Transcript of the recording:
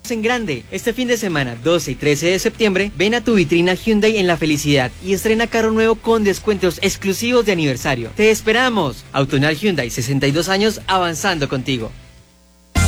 en grande. Este fin de semana, 12 y 13 de septiembre, ven a tu vitrina Hyundai en La Felicidad y estrena carro nuevo con descuentos exclusivos de aniversario. ¡Te esperamos! Autonal Hyundai, 62 años avanzando contigo.